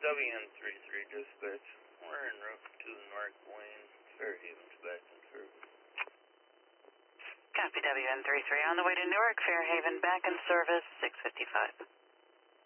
WN33 dispatch. We're en route to the North Wayne, Fairhaven's back in service. Copy WN33 on the way to Newark, Fairhaven, back in service, 6:55.